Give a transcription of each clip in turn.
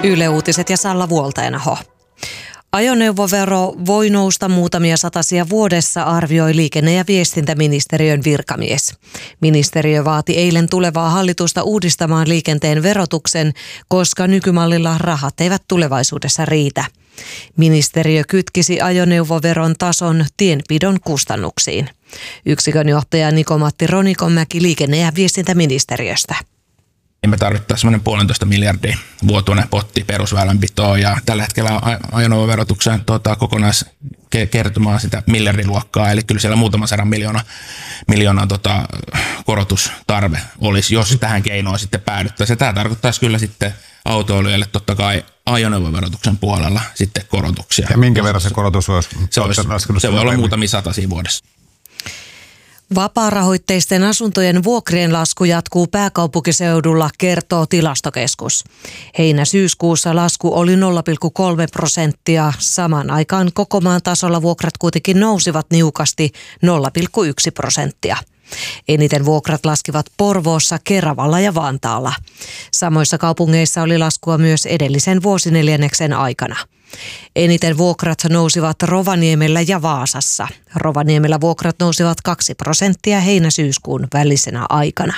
Yle Uutiset ja Salla Vuoltaenaho. Ajoneuvovero voi nousta muutamia satasia vuodessa, arvioi liikenne- ja viestintäministeriön virkamies. Ministeriö vaati eilen tulevaa hallitusta uudistamaan liikenteen verotuksen, koska nykymallilla rahat eivät tulevaisuudessa riitä. Ministeriö kytkisi ajoneuvoveron tason tienpidon kustannuksiin. Yksikön johtaja Niko-Matti Ronikonmäki liikenne- ja viestintäministeriöstä. Me tarvittaisiin semmoinen 1,5 miljardia vuotuinen potti perusväylänpitoon ja tällä hetkellä ajoneuvoverotuksen kokonaiskertymä on sitä miljardiluokkaa, eli kyllä siellä muutaman 100 miljoonan korotustarve olisi, jos tähän keinoon sitten päädyttäisiin. Tämä tarkoittaisi kyllä sitten autoilijoille totta kai ajoneuvoverotuksen puolella sitten korotuksia. Ja minkä verran se korotus olisi? Se voi olla muutamia satasia vuodessa. Vapaarahoitteisten asuntojen vuokrien lasku jatkuu pääkaupunkiseudulla, kertoo Tilastokeskus. Heinä-syyskuussa lasku oli 0,3%. Samaan aikaan koko maan tasolla vuokrat kuitenkin nousivat niukasti 0,1%. Eniten vuokrat laskivat Porvoossa, Keravalla ja Vantaalla. Samoissa kaupungeissa oli laskua myös edellisen vuosineljänneksen aikana. Eniten vuokrat nousivat Rovaniemellä ja Vaasassa. Rovaniemellä vuokrat nousivat 2% heinä-syyskuun välisenä aikana.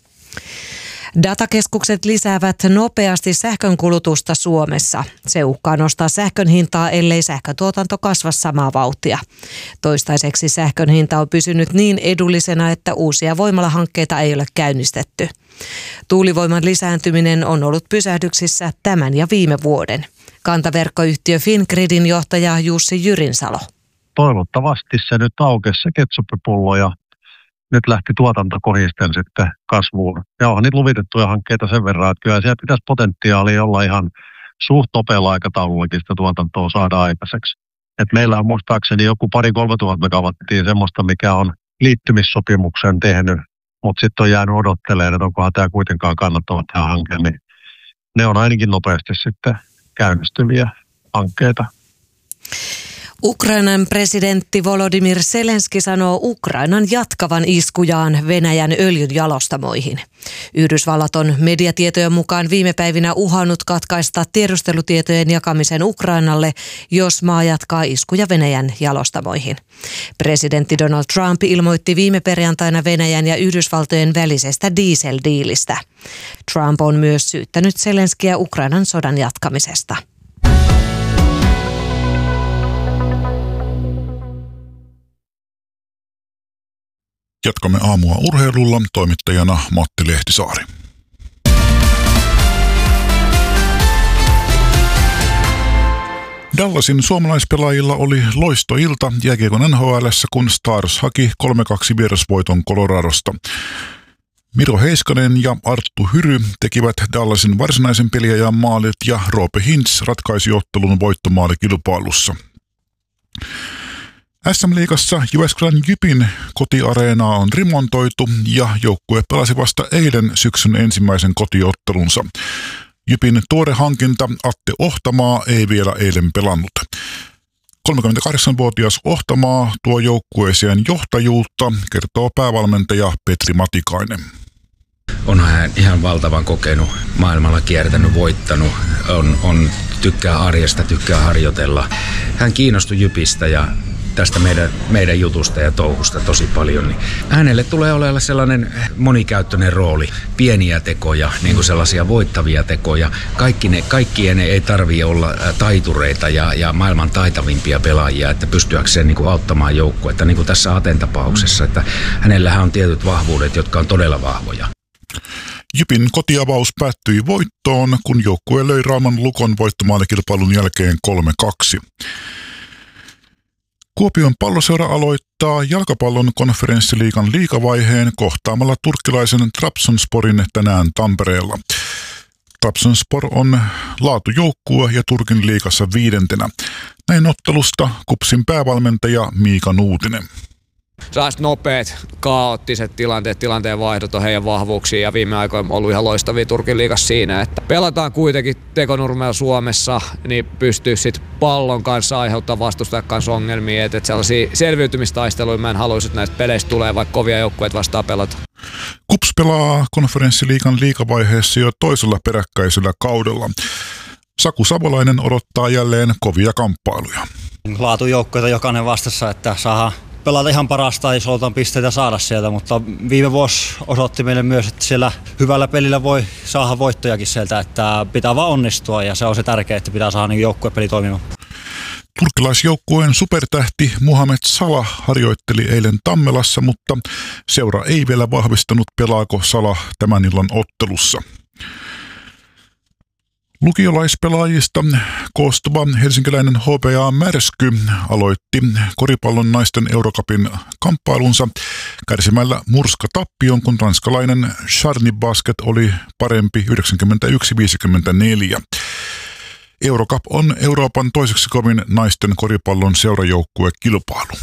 Datakeskukset lisäävät nopeasti sähkönkulutusta Suomessa. Se uhkaa nostaa sähkön hintaa, ellei sähkötuotanto kasva samaa vauhtia. Toistaiseksi sähkön hinta on pysynyt niin edullisena, että uusia voimalahankkeita ei ole käynnistetty. Tuulivoiman lisääntyminen on ollut pysähdyksissä tämän ja viime vuoden. Kantaverkkoyhtiö Fingridin johtaja Jussi Jyrinsalo. Toivottavasti se nyt aukesi se ketsuppipullo ja nyt lähti tuotanto kohisten sitten kasvuun. Ja onhan niitä luvitettuja hankkeita sen verran, että kyllä siellä pitäisi potentiaalia olla ihan suht nopealla aikataulullakin sitä tuotantoa saada aikaiseksi. Et meillä on muistaakseni joku 2-3 tuhatta megawattia semmoista, mikä on liittymissopimuksen tehnyt, mutta sitten on jäänyt odottelemaan, että onkohan tämä kuitenkaan kannattava tämä hanke, niin ne on ainakin nopeasti sitten käynnistyviä hankkeita. Ukrainan presidentti Volodymyr Zelenski sanoo Ukrainan jatkavan iskujaan Venäjän öljynjalostamoihin. Yhdysvallat on mediatietojen mukaan viime päivinä uhannut katkaista tiedustelutietojen jakamisen Ukrainalle, jos maa jatkaa iskuja Venäjän jalostamoihin. Presidentti Donald Trump ilmoitti viime perjantaina Venäjän ja Yhdysvaltojen välisestä dieseldiilistä. Trump on myös syyttänyt Zelenskiä Ukrainan sodan jatkamisesta. Jatkamme aamua urheilulla, toimittajana Matti Lehtisaari. Dallasin suomalaispelaajilla oli loistoilta jääkiekon NHL:ssä, kun Stars haki 3-2 vierasvoiton Coloradosta. Miro Heiskanen ja Arttu Hyry tekivät Dallasin varsinaisen peliajan maalit ja Roope Hintz ratkaisi ottelun voittomaalikilpailussa. SM-liigassa Jyväskylän Jypin kotiareenaa on remontoitu ja joukkue pelasi vasta eilen syksyn ensimmäisen kotiottelunsa. Jypin tuore hankinta Atte Ohtamaa ei vielä eilen pelannut. 38-vuotias Ohtamaa tuo joukkueeseen johtajuutta, kertoo päävalmentaja Petri Matikainen. Onhan hän ihan valtavan kokenut, maailmalla kiertänyt, voittanut, tykkää arjesta, tykkää harjoitella. Hän kiinnostui Jypistä ja tästä meidän jutusta ja touhusta tosi paljon, niin hänelle tulee olemaan sellainen monikäyttöinen rooli, pieniä tekoja, niin kuin sellaisia voittavia tekoja. Kaikkien ei tarvitse olla taitureita ja maailman taitavimpia pelaajia, että pystyäkseen niin kuin auttamaan joukkuetta, niin kuin tässä Aten tapauksessa, että hänellähän on tietyt vahvuudet, jotka on todella vahvoja. Jypin kotiavaus päättyi voittoon, kun joukkue löi Rauman Lukon voittomaalikilpailun jälkeen 3-2. Kuopion Palloseura aloittaa jalkapallon konferenssiliigan liigavaiheen kohtaamalla turkkilaisen Trabzonsporin tänään Tampereella. Trabzonspor on laatujoukkue ja Turkin liigassa 5. Näin ottelusta KuPSin päävalmentaja Miika Nuutinen. Sellaiset nopeat, kaoottiset tilanteen vaihdot on heidän vahvuuksia ja viime aikoina on ollut ihan loistavia Turkin liigassa siinä, että pelataan kuitenkin tekonurmella Suomessa, niin pystyy sitten pallon kanssa aiheuttaa vastustajan kanssa ongelmia, että sellaisia selviytymistaisteluja mä en haluaisi, että näistä peleistä tulee, vaikka kovia joukkueita vastaan pelata. KuPS pelaa konferenssiliigan liigavaiheessa jo toisella peräkkäisellä kaudella. Saku Savolainen odottaa jälleen kovia kamppailuja. Laatujoukkoita jokainen vastassa, että saadaan pelata ihan parasta, jos halutaan pisteitä saada sieltä, mutta viime vuosi osoitti meille myös, että siellä hyvällä pelillä voi saada voittojakin sieltä, että pitää vaan onnistua ja se on se tärkeää, että pitää saada joukkuepeli toimimaan. Turkkilaisjoukkueen supertähti Mohamed Salah harjoitteli eilen Tammelassa, mutta seura ei vielä vahvistanut, pelaako Salah tämän illan ottelussa. Lukiolaispelaajista koostuva helsinkiläinen HPA Märsky aloitti koripallon naisten Eurocupin kamppailunsa kärsimällä murskatappion, kun ranskalainen Charny Basket oli parempi 91-54. Eurocup on Euroopan toiseksi kovin naisten koripallon seurajoukkuekilpailu.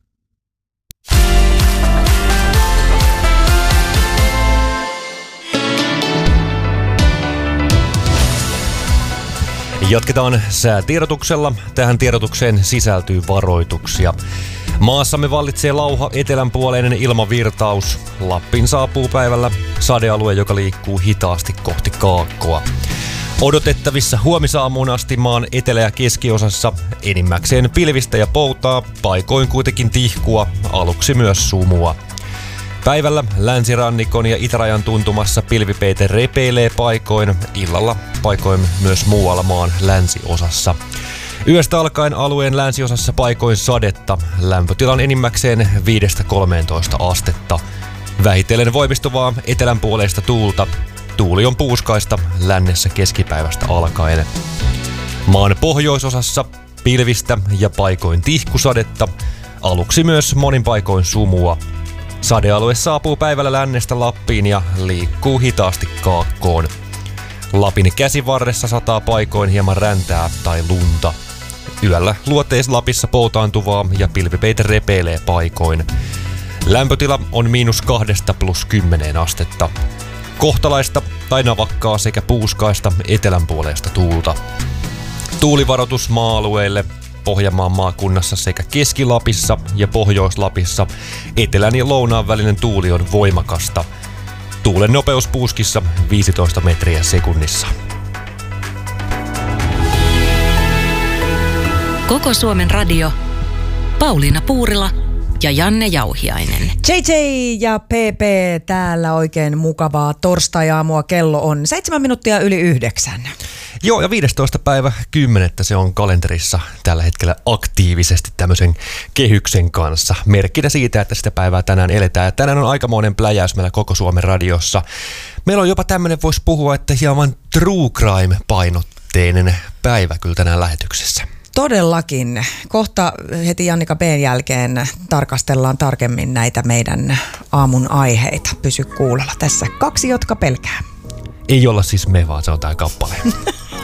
Jatketaan säätiedotuksella. Tähän tiedotukseen sisältyy varoituksia. Maassamme vallitsee lauha etelänpuoleinen ilmavirtaus. Lappiin saapuu päivällä sadealue, joka liikkuu hitaasti kohti kaakkoa. Odotettavissa huomisaamuun asti maan etelä- ja keskiosassa enimmäkseen pilvistä ja poutaa, paikoin kuitenkin tihkua, aluksi myös sumua. Päivällä länsirannikon ja itärajan tuntumassa pilvipeite repeilee paikoin, illalla paikoin myös muualla maan länsiosassa. Yöstä alkaen alueen länsiosassa paikoin sadetta, lämpötilan enimmäkseen 5-13 astetta. Vähitellen voimistuvaa etelänpuoleista tuulta. Tuuli on puuskaista lännessä keskipäivästä alkaen. Maan pohjoisosassa pilvistä ja paikoin tihkusadetta, aluksi myös monin paikoin sumua. Sadealue saapuu päivällä lännestä Lappiin ja liikkuu hitaasti kaakkoon. Lapin käsivarressa sataa paikoin hieman räntää tai lunta. Yöllä luoteis-Lapissa poutaantuvaa ja pilvipeite repeilee paikoin. Lämpötila on -2 + 10 astetta. Kohtalaista tai navakkaa sekä puuskaista etelänpuoleista tuulta. Tuulivaroitus maa-alueille Pohjanmaan maakunnassa sekä Keski-Lapissa ja Pohjois-Lapissa. Etelän ja lounaan välinen tuuli on voimakasta. Tuulen nopeus puuskissa 15 metriä sekunnissa. Koko Suomen radio. Pauliina Puurila ja Janne Jauhiainen. JJ ja PP täällä, oikein mukavaa torstai-aamua. Kello on 7:07. Joo, ja 15.10. se on kalenterissa tällä hetkellä aktiivisesti tämmöisen kehyksen kanssa. Merkkinä siitä, että sitä päivää tänään eletään. Ja tänään on aikamoinen pläjäys meillä Koko Suomen radiossa. Meillä on jopa tämmöinen, voisi puhua, että hieman true crime-painotteinen päivä kyllä tänään lähetyksessä. Todellakin. Kohta heti Jannika B:n jälkeen tarkastellaan tarkemmin näitä meidän aamun aiheita. Pysy kuulolla. Tässä 2, jotka pelkää. Ei olla siis me, vaan se on tää kappale.